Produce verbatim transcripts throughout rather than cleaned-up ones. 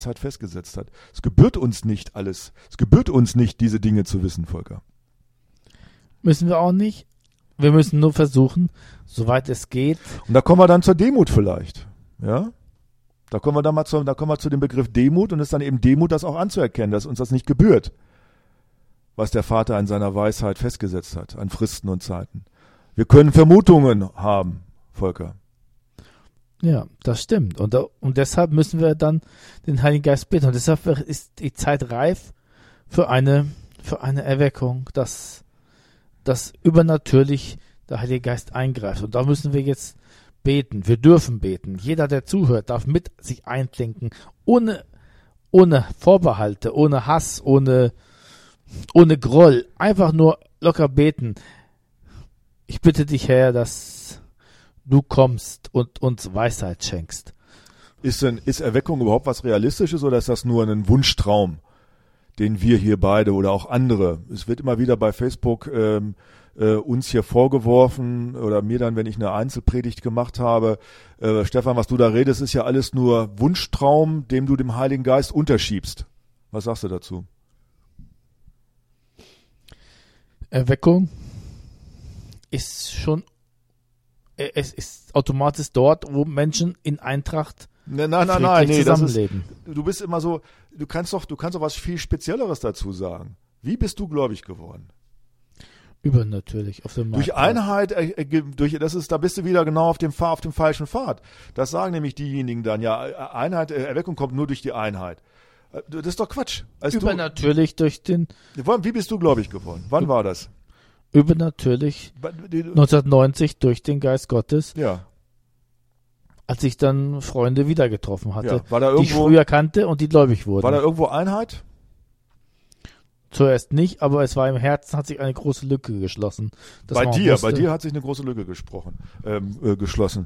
Weisheit festgesetzt hat. Es gebührt uns nicht alles. Es gebührt uns nicht, diese Dinge zu wissen, Volker. Müssen wir auch nicht. Wir müssen nur versuchen, soweit es geht. Und da kommen wir dann zur Demut vielleicht. Ja? Da kommen wir dann mal zu, da kommen wir zu dem Begriff Demut und es ist dann eben Demut, das auch anzuerkennen, dass uns das nicht gebührt, was der Vater in seiner Weisheit festgesetzt hat, an Fristen und Zeiten. Wir können Vermutungen haben, Volker. Ja, das stimmt. Und, und deshalb müssen wir dann den Heiligen Geist bitten. Und deshalb ist die Zeit reif für eine, für eine Erweckung, dass, dass übernatürlich der Heilige Geist eingreift. Und da müssen wir jetzt beten. Wir dürfen beten. Jeder, der zuhört, darf mit sich einklinken, ohne, ohne Vorbehalte, ohne Hass, ohne, ohne Groll. Einfach nur locker beten. Ich bitte dich, Herr, dass du kommst und uns Weisheit schenkst. Ist denn, ist Erweckung überhaupt was Realistisches oder ist das nur ein Wunschtraum, den wir hier beide oder auch andere, es wird immer wieder bei Facebook ähm, äh, uns hier vorgeworfen oder mir dann, wenn ich eine Einzelpredigt gemacht habe, äh, Stefan, was du da redest, ist ja alles nur Wunschtraum, dem du dem Heiligen Geist unterschiebst. Was sagst du dazu? Erweckung ist schon, es ist automatisch dort, wo Menschen in Eintracht nein, nein, nein, nein, nee, zusammenleben. Das ist, du bist immer so, du kannst doch, du kannst doch was viel Spezielleres dazu sagen. Wie bist du gläubig geworden? Übernatürlich, auf dem Markt. Durch Einheit, äh, durch, das ist, da bist du wieder genau auf dem, auf dem falschen Pfad. Das sagen nämlich diejenigen dann, ja, Einheit, Erweckung kommt nur durch die Einheit. Das ist doch Quatsch. Als Übernatürlich du, durch den... Wie bist du gläubig geworden? Wann war das? Übernatürlich neunzehnhundertneunzig durch den Geist Gottes. Ja. Als ich dann Freunde wieder getroffen hatte, ja. War da irgendwo, die ich früher kannte und die gläubig wurden. War da irgendwo Einheit? Zuerst nicht, aber es war im Herzen, hat sich eine große Lücke geschlossen. Bei dir, bei dir hat sich eine große Lücke gesprochen, ähm, äh, geschlossen.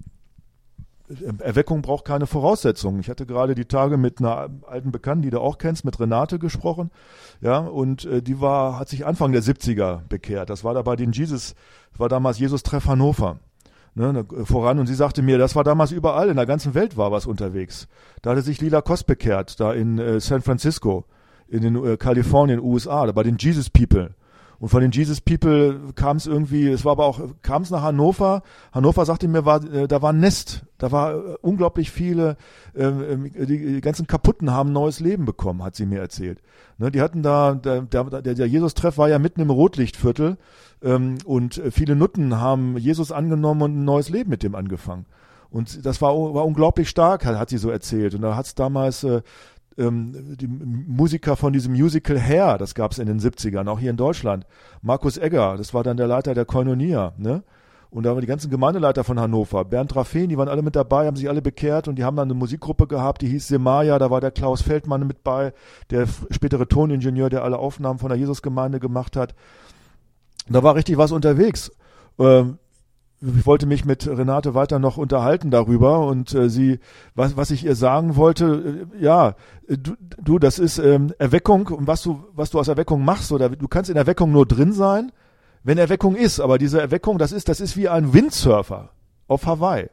Erweckung braucht keine Voraussetzungen. Ich hatte gerade die Tage mit einer alten Bekannten, die du auch kennst, mit Renate gesprochen, ja, und äh, die war, hat sich Anfang der siebziger bekehrt. Das war da bei den Jesus, war damals Jesus-Treff Hannover, ne, voran. Und sie sagte mir, das war damals überall, in der ganzen Welt war was unterwegs. Da hatte sich Lila Kost bekehrt, da in äh, San Francisco, in den äh, Kalifornien, U S A, da bei den Jesus People. Und von den Jesus People kam es irgendwie, es war aber auch, kam es nach Hannover. Hannover sagte mir, war, äh, da war ein Nest, da war äh, unglaublich viele, äh, die, die ganzen Kaputten haben neues Leben bekommen, hat sie mir erzählt. Ne, die hatten da, der, der, der Jesus-Treff war ja mitten im Rotlichtviertel ähm, und viele Nutten haben Jesus angenommen und ein neues Leben mit dem angefangen. Und das war, war unglaublich stark, hat, hat sie so erzählt. Und da hat es damals äh, die Musiker von diesem Musical Hair, das gab es in den siebzigern, auch hier in Deutschland. Markus Egger, das war dann der Leiter der Koinonia, ne? Und da waren die ganzen Gemeindeleiter von Hannover, Bernd Raffin, die waren alle mit dabei, haben sich alle bekehrt und die haben dann eine Musikgruppe gehabt, die hieß Semaya, da war der Klaus Feldmann mit bei, der spätere Toningenieur, der alle Aufnahmen von der Jesusgemeinde gemacht hat. Da war richtig was unterwegs. Ähm, Ich wollte mich mit Renate weiter noch unterhalten darüber und äh, sie, was, was ich ihr sagen wollte, äh, ja, du, du, das ist ähm, Erweckung und was du, was du aus Erweckung machst, oder du kannst in Erweckung nur drin sein, wenn Erweckung ist, aber diese Erweckung, das ist, das ist wie ein Windsurfer auf Hawaii.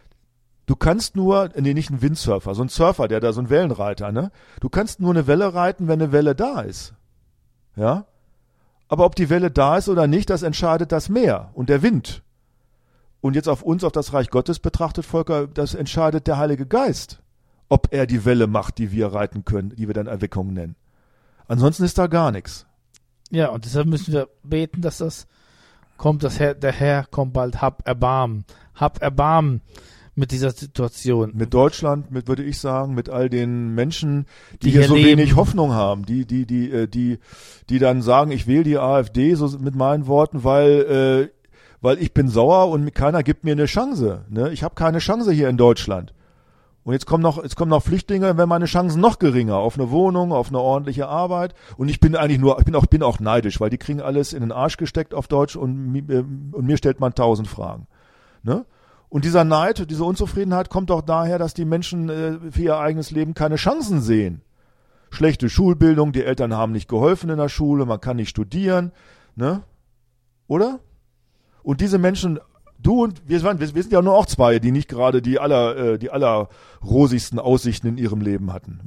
Du kannst nur, nee, nicht ein Windsurfer, so ein Surfer, der da so ein Wellenreiter, ne? Du kannst nur eine Welle reiten, wenn eine Welle da ist. Ja? Aber ob die Welle da ist oder nicht, das entscheidet das Meer und der Wind. Und jetzt auf uns, auf das Reich Gottes betrachtet, Volker, das entscheidet der Heilige Geist, ob er die Welle macht, die wir reiten können, die wir dann Erweckung nennen. Ansonsten ist da gar nichts. Ja, und deshalb müssen wir beten, dass das kommt, dass Herr, der Herr kommt bald, hab Erbarmen, hab Erbarmen mit dieser Situation. Mit Deutschland, mit, würde ich sagen, mit all den Menschen, die, die hier, hier so leben. wenig Hoffnung haben, die, die, die, die, die dann sagen, ich wähle die AfD, so mit meinen Worten, weil, äh, weil ich bin sauer und keiner gibt mir eine Chance. Ne? Ich habe keine Chance hier in Deutschland. Und jetzt kommen noch, jetzt kommen noch Flüchtlinge, dann werden meine Chancen noch geringer auf eine Wohnung, auf eine ordentliche Arbeit. Und ich bin eigentlich nur, ich bin auch, bin auch neidisch, weil die kriegen alles in den Arsch gesteckt auf Deutsch und, und mir stellt man tausend Fragen. Ne? Und dieser Neid, diese Unzufriedenheit kommt auch daher, dass die Menschen äh, für ihr eigenes Leben keine Chancen sehen. Schlechte Schulbildung, die Eltern haben nicht geholfen in der Schule, man kann nicht studieren. Ne? Oder? Und diese Menschen Du und wir, waren, wir, wir sind ja nur auch zwei, die nicht gerade die aller, äh, die aller rosigsten Aussichten in ihrem Leben hatten.